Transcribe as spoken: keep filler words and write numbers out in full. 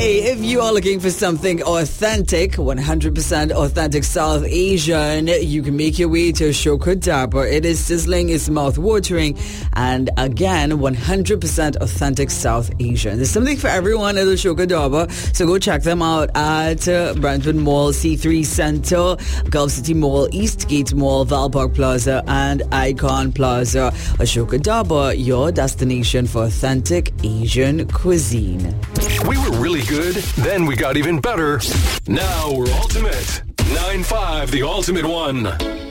Hey, if you are looking for something authentic, one hundred percent authentic South Asian, you can make your way to Ashoka Dhaba. It is sizzling, it's mouth-watering, and again, one hundred percent authentic South Asian. There's something for everyone at Ashoka Dhaba, so go check them out at uh, Brentwood Mall, C three Center, Gulf City Mall, Eastgate Mall, Val Park Plaza, and Icon Plaza. Ashoka Dhaba, your destination for authentic Asian cuisine. We were really good, then we got even better. Now we're ultimate. nine five, the ultimate one.